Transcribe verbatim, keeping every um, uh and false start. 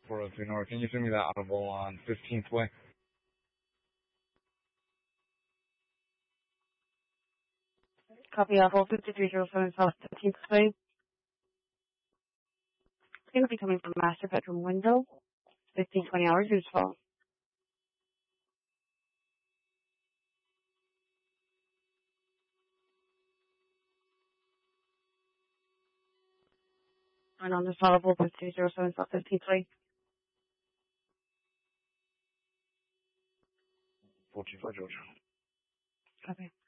four oh two North. Can you send me that audible on fifteenth Way? Copy Apple fifty-three oh seven South fifteenth Way. It's going to be coming from master bedroom window. fifteen twenty hours useful. And on the solvable fifty-three oh seven South fifteenth Way. four two four George. Copy.